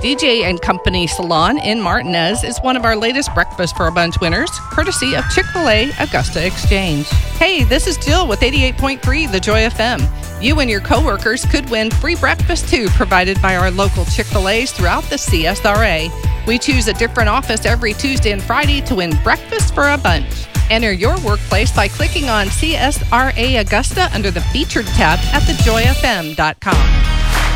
DJ and Company Salon in Martinez is one of our latest Breakfast for a Bunch winners, courtesy of Chick-fil-A Augusta Exchange. Hey, this is Jill with 88.3 The Joy FM. You and your coworkers could win free breakfast too, provided by our local Chick-fil-A's throughout the CSRA. We choose a different office every Tuesday and Friday to win Breakfast for a Bunch. Enter your workplace by clicking on CSRA Augusta under the Featured tab at thejoyfm.com.